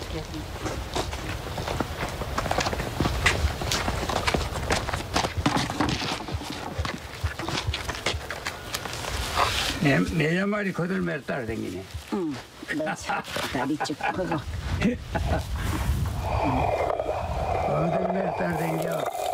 매년 말이 거들매를 따라 다니네. 응. 맞아. 다리 쭉 커서. 거들매를 따라 다녀.